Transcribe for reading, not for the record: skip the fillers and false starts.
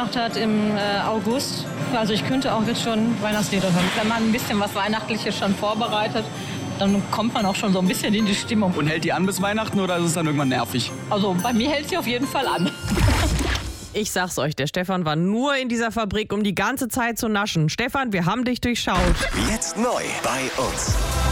gemacht hat im August. Also ich könnte auch jetzt schon Weihnachtslieder hören. Wenn man ein bisschen was Weihnachtliches schon vorbereitet, dann kommt man auch schon so ein bisschen in die Stimmung. Und hält die an bis Weihnachten oder ist es dann irgendwann nervig? Also bei mir hält sie auf jeden Fall an. Ich sag's euch, der Stefan war nur in dieser Fabrik, um die ganze Zeit zu naschen. Stefan, wir haben dich durchschaut. Jetzt neu bei uns.